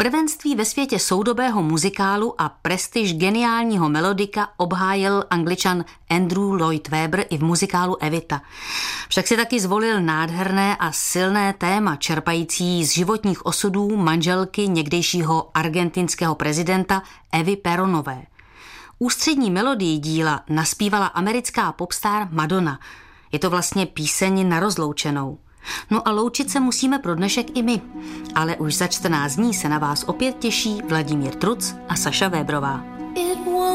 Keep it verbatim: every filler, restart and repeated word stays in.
Prvenství ve světě soudobého muzikálu a prestiž geniálního melodika obhájil Angličan Andrew Lloyd Webber i v muzikálu Evita. Však si taky zvolil nádherné a silné téma čerpající z životních osudů manželky někdejšího argentinského prezidenta Evy Peronové. Ústřední melodii díla naspívala americká popstar Madonna. Je to vlastně píseň na rozloučenou. No a loučit se musíme pro dnešek i my. Ale už za čtrnáct dní se na vás opět těší Vladimír Truc a Saša Vébrová.